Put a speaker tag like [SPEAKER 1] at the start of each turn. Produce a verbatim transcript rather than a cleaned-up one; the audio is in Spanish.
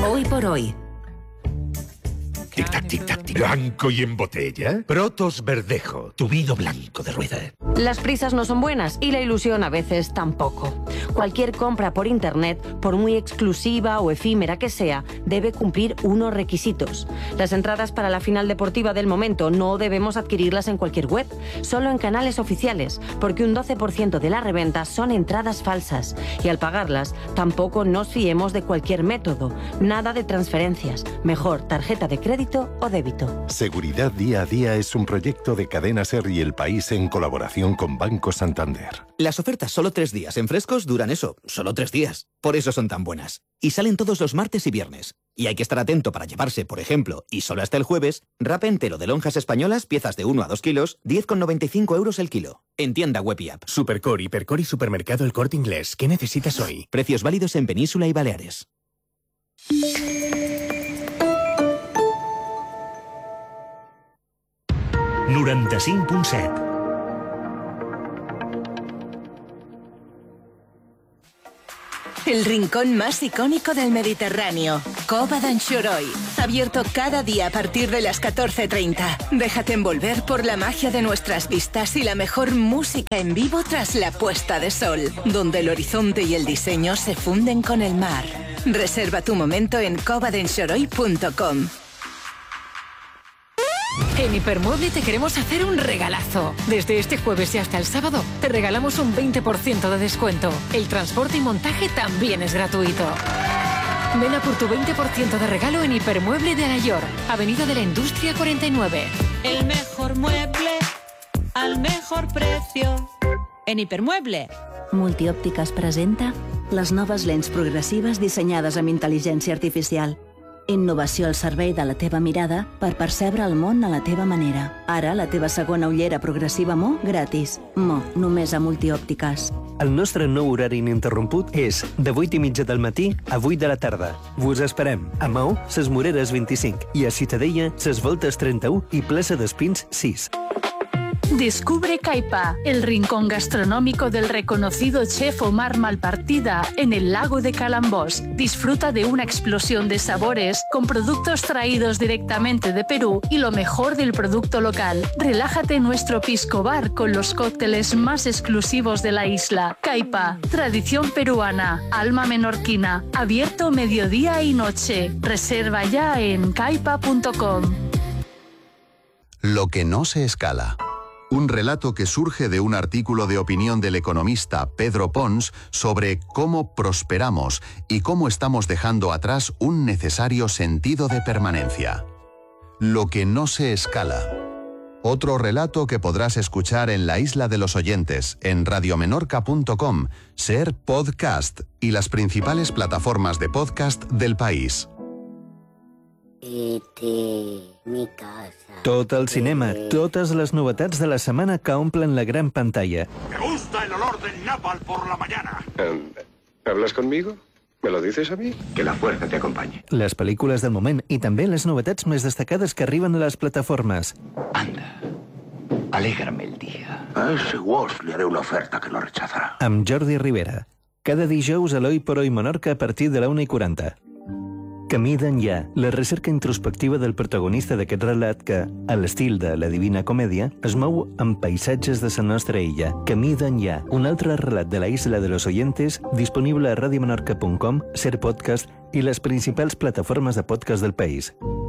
[SPEAKER 1] Hoy por hoy.
[SPEAKER 2] Tic-tac, tic-tac, tic. Blanco y en botella. Protos Verdejo, tu vino blanco de rueda.
[SPEAKER 1] Las prisas no son buenas y la ilusión a veces tampoco. Cualquier compra por internet, por muy exclusiva o efímera que sea, debe cumplir unos requisitos. Las entradas para la final deportiva del momento no debemos adquirirlas en cualquier web, solo en canales oficiales, porque un doce por ciento de las reventas son entradas falsas y al pagarlas tampoco nos fiemos de cualquier método. Nada de transferencias, mejor tarjeta de crédito o débito.
[SPEAKER 3] Seguridad Día a Día es un proyecto de Cadena SER y El País en colaboración con Banco Santander.
[SPEAKER 4] Las ofertas solo tres días en frescos duran eso, solo tres días. Por eso son tan buenas. Y salen todos los martes y viernes. Y hay que estar atento para llevarse, por ejemplo, y solo hasta el jueves, wrap entero de lonjas españolas, piezas de uno a dos kilos, diez con noventa y cinco euros el kilo. En tienda web y app.
[SPEAKER 5] Supercore, Hipercore y Supermercado El Corte Inglés. ¿Qué necesitas hoy?
[SPEAKER 4] Precios válidos en Península y Baleares.
[SPEAKER 6] noranta-cinc punt set.
[SPEAKER 7] El rincón más icónico del Mediterráneo, Cova d'Anxoroi. Abierto cada día a partir de las catorce treinta. Déjate envolver por la magia de nuestras vistas y la mejor música en vivo tras la puesta de sol, donde el horizonte y el diseño se funden con el mar. Reserva tu momento en cova d'anxoroi punto com.
[SPEAKER 8] En Hipermueble te queremos hacer un regalazo. Desde este jueves y hasta el sábado te regalamos un veinte por ciento de descuento. El transporte y montaje también es gratuito. Ven a por tu veinte por ciento de regalo en Hipermueble de Alayor, Avenida de la Industria cuarenta y nueve.
[SPEAKER 9] El mejor mueble al mejor precio en Hipermueble.
[SPEAKER 10] Multiòptiques presenta les noves lents progressives dissenyades amb intel·ligència artificial. Innovació al servei de la teva mirada per percebre el món a la teva manera. Ara, la teva segona ullera progressiva Mo gratis. Mo, només a Multiòptiques.
[SPEAKER 11] El nostre nou horari ininterromput és de vuit i mitja del matí a vuit de la tarda. Vos esperem a Maó, Ses Moreres vint-i-cinc i a Ciutadella, Ses Voltes trenta-u i Plaça d'Espins sis.
[SPEAKER 12] Descubre Caipa, el rincón gastronómico del reconocido chef Omar Malpartida en el lago de Calambós. Disfruta de una explosión de sabores con productos traídos directamente de Perú y lo mejor del producto local. Relájate en nuestro pisco bar con los cócteles más exclusivos de la isla. Caipa, tradición peruana, alma menorquina, abierto mediodía y noche. Reserva ya en caipa punto com.
[SPEAKER 13] Lo que no se escala. Un relato que surge de un artículo de opinión del economista Pedro Pons sobre cómo prosperamos y cómo estamos dejando atrás un necesario sentido de permanencia. Lo que no se escala. Otro relato que podrás escuchar en La Isla de los Oyentes, en radiomenorca punto com, SER Podcast y las principales plataformas de podcast del país.
[SPEAKER 14] E T, mi casa.
[SPEAKER 11] Tot el cinema, totes les novetats de la setmana que omplen la gran pantalla.
[SPEAKER 15] Me gusta el olor del napal por la mañana.
[SPEAKER 16] Um, ¿Hablas conmigo? ¿Me lo dices a mí?
[SPEAKER 15] Que la fuerza te acompañe.
[SPEAKER 11] Les pel·lícules del moment i també les novetats més destacades que arriben a les plataformes.
[SPEAKER 15] Anda, alégrame el día. A ese Woz le haré una oferta que no rechazará.
[SPEAKER 11] Amb Jordi Rivera. Cada dijous a l'Hoy por Hoy Menorca a partir de la una i quaranta. Camí d'enllà, la recerca introspectiva del protagonista d'aquest relat que, a l'estil de la Divina Comèdia, es mou amb paisatges de la nostra illa. Camí d'enllà, un altre relat de la Isla de los Oyentes, disponible a radiomenorca punt com, SER Podcast i les principals plataformes de podcast del país.